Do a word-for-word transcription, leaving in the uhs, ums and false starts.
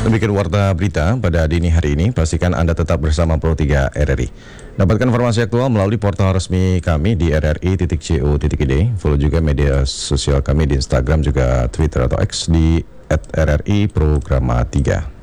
Demikian warta berita pada dini hari ini. Pastikan Anda tetap bersama Pro tiga R R I. Dapatkan informasi aktual melalui portal resmi kami di r r i titik co titik i d. Follow juga media sosial kami di Instagram juga Twitter atau X di at r r i programa tiga.